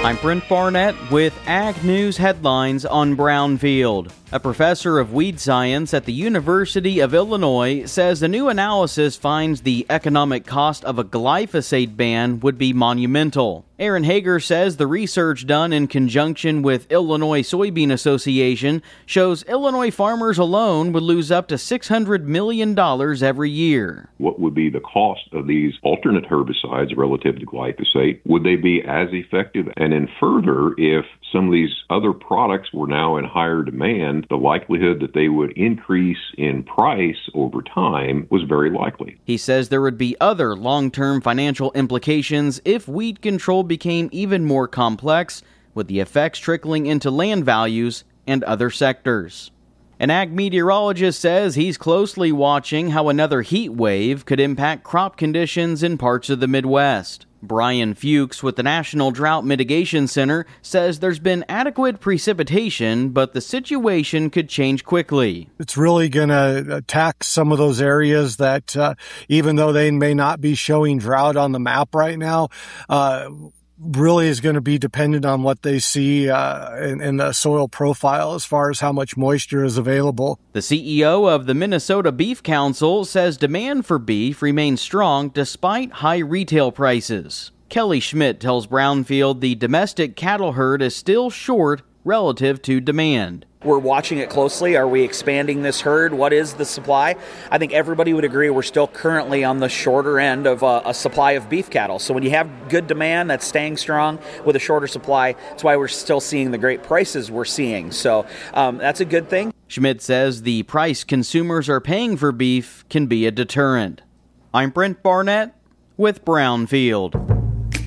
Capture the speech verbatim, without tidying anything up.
I'm Brent Barnett with Ag News headlines on Brownfield. A professor of weed science at the University of Illinois says a new analysis finds the economic cost of a glyphosate ban would be monumental. Aaron Hager says the research done in conjunction with Illinois Soybean Association shows Illinois farmers alone would lose up to six hundred million dollars every year. What would be the cost of these alternate herbicides relative to glyphosate? Would they be as effective? And then further, if some of these other products were now in higher demand, the likelihood that they would increase in price over time was very likely. He says there would be other long-term financial implications if weed control became even more complex, with the effects trickling into land values and other sectors. An ag meteorologist says he's closely watching how another heat wave could impact crop conditions in parts of the Midwest. Brian Fuchs with the National Drought Mitigation Center says there's been adequate precipitation, but the situation could change quickly. It's really going to attack some of those areas that, uh, even though they may not be showing drought on the map right now, uh, really is going to be dependent on what they see uh, in, in the soil profile as far as how much moisture is available. The C E O of the Minnesota Beef Council says demand for beef remains strong despite high retail prices. Kelly Schmidt tells Brownfield the domestic cattle herd is still short relative to demand. We're watching it closely. Are we expanding this herd? What is the supply? I think everybody would agree we're still currently on the shorter end of a, a supply of beef cattle. So when you have good demand that's staying strong with a shorter supply, that's why we're still seeing the great prices we're seeing. So um, that's a good thing. Schmidt says the price consumers are paying for beef can be a deterrent. I'm Brent Barnett with Brownfield.